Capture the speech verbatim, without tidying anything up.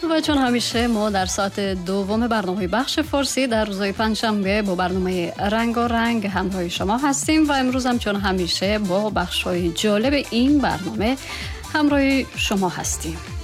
و چون همیشه ما در ساعت دوم برنامه بخش فارسی در روزهای پنجشنبه با برنامه رنگ و رنگ همراه شما هستیم و امروز هم چون همیشه با بخش‌های جالب این برنامه همراه شما هستیم.